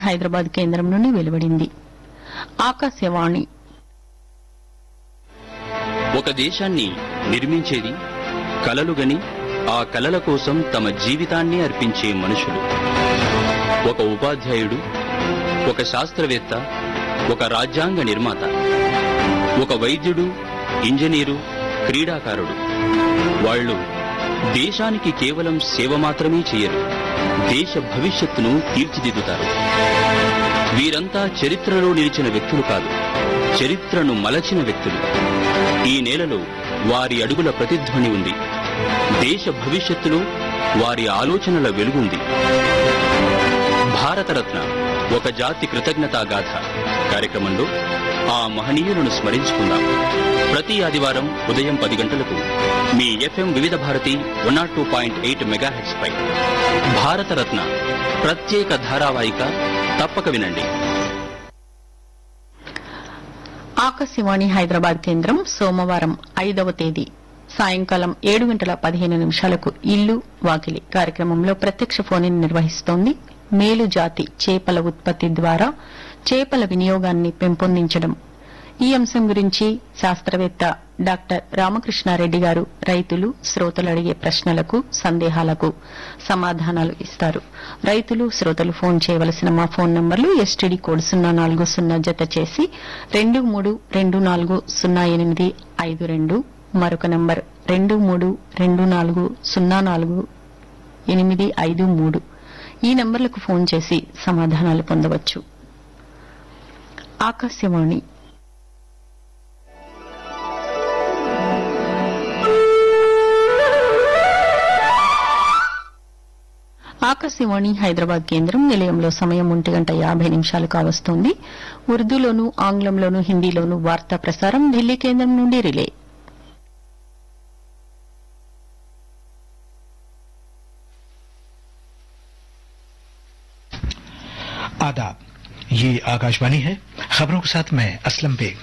హైదరాబాద్ కేంద్రం నుండి వెలువడింది. ఆకాశవాణి. ఒక దేశాన్ని నిర్మించేది కలలుగని ఆ కలల కోసం తమ జీవితాన్ని అర్పించే మనుషులు. ఒక ఉపాధ్యాయుడు, ఒక శాస్త్రవేత్త, ఒక రాజ్యాంగ నిర్మాత, ఒక వైద్యుడు, ఇంజనీరు, క్రీడాకారుడు. వాళ్ళు దేశానికి కేవలం సేవ మాత్రమే చేయరు, దేశ భవిష్యత్తును తీర్చిదిద్దుతారు. వీరంతా చరిత్రలో నిలిచిన వ్యక్తులు కాదు, చరిత్రను మలచిన వ్యక్తులు. ఈ నేలలో వారి అడుగుల ప్రతిధ్వని ఉంది. దేశ భవిష్యత్తులో వారి ఆలోచనల వెలుగుంది. భారతరత్న ఒక జాతి కృతజ్ఞతాగాథ కార్యక్రమంలో ఆ మహనీయులను స్మరించుకుందాం. ప్రతి ఆదివారం ఉదయం 10 గంటలకు మీ FM వివిధ భారతి 102.8 మెగాహెర్ట్జ్ పై భారతరత్న ప్రత్యేక ధారావాహిక తప్పక వినండి. ఆకాశవాణి హైదరాబాద్ కేంద్రం సోమవారం 5వ తేదీ సాయంకాలం 7:15 ఇల్లు వాకిలి కార్యక్రమంలో ప్రత్యక్ష ఫోన్ ఇన్ నిర్వహిస్తోంది. మేలు జాతి చేపల ఉత్పత్తి ద్వారా చేపల వినియోగాన్ని పెంపొందించడం. ఈ అంశం గురించి శాస్త్రవేత్త డాక్టర్ రామకృష్ణారెడ్డి గారు రైతులు, శ్రోతలు అడిగే ప్రశ్నలకు, సందేహాలకు సమాధానాలు ఇస్తారు. రైతులు, శ్రోతలు ఫోన్ చేయవలసిన మా ఫోన్ నంబర్లు STD కోడ్ 040 జత చేసి 23240852, మరొక నంబర్ 2324040853. ఈ నంబర్లకు ఫోన్ చేసి సమాధానాలు పొందవచ్చు. ఆకాశవాణి. ఆకాశవాణి హైదరాబాద్ కేంద్రం నిలయంలో సమయం 1:50 కావస్తోంది. ఉర్దూలోను, ఆంగ్లంలోను, హిందీలోను వార్తా ప్రసారం ఢిల్లీ కేంద్రం నుండి రిలే. आदाब, ये आकाशवाणी है। खबरों के साथ मैं असलम बेग।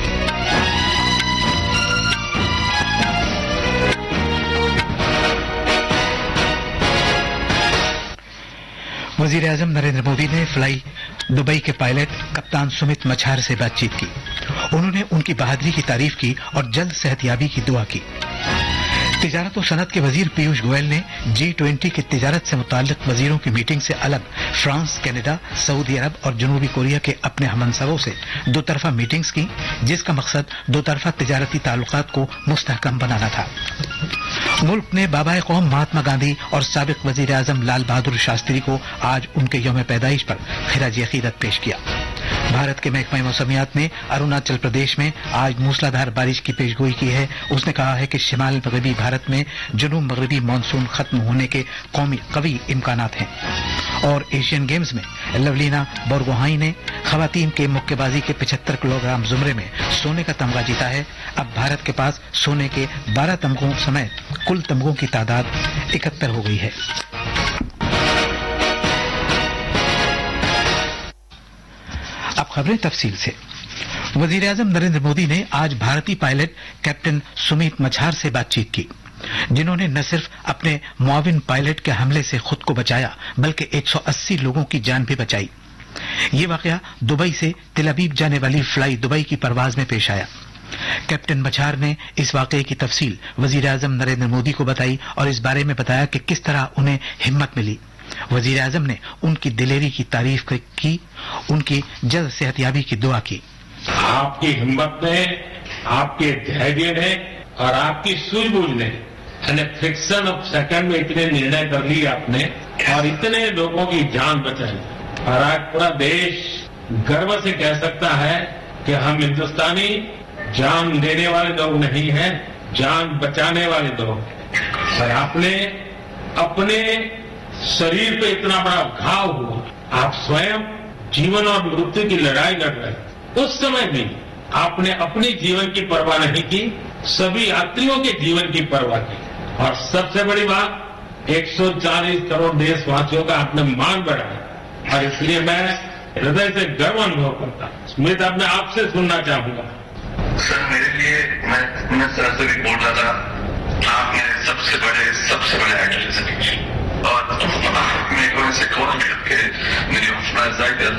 वजीर आजम नरेंद्र मोदी ने फ्लाई दुबई के पायलट कप्तान सुमित मछार से बातचीत की। उन्होंने उनकी बहादुरी की तारीफ की और जल्द सेहतयाबी की दुआ की। तिजारत और सनत के वजीर पीयूष गोयल ने G20 की तिजारत से मुताल्लिक वजीरों की मीटिंग से अलग फ्रांस, कनाडा, सऊदी अरब और जनूबी कोरिया के अपने हमनसबों से दोतरफा मीटिंग्स की, जिसका मकसद दोतरफा तिजारती ताल्लुकात को मुस्तहकम बनाना था। मुल्क ने बाबाए कौम महात्मा गांधी और साबिक वजीर आजम लाल बहादुर शास्त्री को आज उनके यौम पैदाइश पर खिराज अकीदत पेश किया। भारत के महकमा मौसमियात ने अरुणाचल प्रदेश में आज मूसलाधार बारिश की पेशगोई की है। उसने कहा है कि शिमाल मगरबी भारत में जनूब मगरबी मानसून खत्म होने के कवी इम्कानात हैं। और एशियन गेम्स में लवलीना बोरगोहाई ने खवातीन के मुक्केबाजी के 75 किलोग्राम जुमरे में सोने का तमगा जीता है। अब भारत के पास सोने के 12 तमगों समेत कुल तमगों की तादाद 71 हो गई है। अब खबरें तफसील से। वजीर आजम नरेंद्र मोदी ने आज भारतीय पायलट कैप्टन सुमित मछार से बातचीत की, जिन्होंने न सिर्फ अपने मुआविन पायलट के हमले से खुद को बचाया बल्कि 180 लोगों की जान भी बचाई। ये वाकया दुबई से तिल अबीब जाने वाली फ्लाई दुबई की परवाज में पेश आया। कैप्टन मछार ने इस वाकये की तफसील वजीर आजम नरेंद्र मोदी को बताई और इस बारे में बताया कि किस तरह उन्हें हिम्मत मिली। वजीर आजम ने उनकी दिलेरी की तारीफ की, उनकी जल्द सेहतयाबी की दुआ की। आपकी हिम्मत ने, आपके धैर्य ने और आपकी सूझबूझ ने फ्रिक्शन ऑफ सेकंड में इतने निर्णय कर लिए आपने और इतने लोगों की जान बचाई। और आज पूरा देश गर्व से कह सकता है कि हम हिंदुस्तानी जान देने वाले लोग नहीं हैं, जान बचाने वाले लोग हैं। और आपने अपने शरीर पे इतना बड़ा घाव हुआ, आप स्वयं जीवन और मृत्यु की लड़ाई लड़ रहे, उस समय भी आपने अपने जीवन की परवाह नहीं की, सभी यात्रियों के जीवन की परवाह की। और सबसे बड़ी बात, 140 करोड़ देशवासियों का आपने मान बढ़ाया। और इसलिए मैं हृदय से गर्व अनुभव करता हूं। स्मित, अब मैं आपसे सुनना चाहूंगा। सर, मेरे लिए मैं सर से भी बोल रहा था, आप मेरे सबसे बड़े आइडल हैं। और मैं से कौन के मेरी हौसला अफजाई